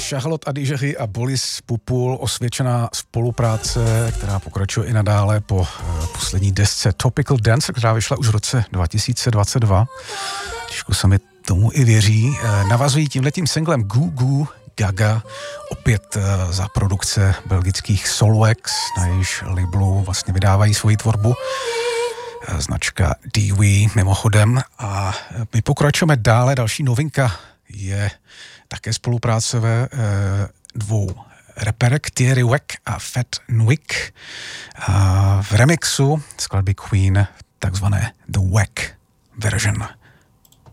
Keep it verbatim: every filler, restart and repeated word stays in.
Charlotte Adigery a Boris Pupul, osvědčená spolupráce, která pokračuje i nadále po poslední desce Topical Dance, která vyšla už v roce dva tisíce dvacet dva. Těžko se mi tomu i věří. Navazují tímhletím singlem Goo Goo Gaga, opět za produkce belgických Soloex, na jejíž labelu vlastně vydávají svoji tvorbu. Značka Dewey mimochodem. A my pokračujeme dále. Další novinka je také spolupráce ve dvou reperek Thierry Weck a Fat Nwick v remixu skladby Queen, takzvané The Weck version.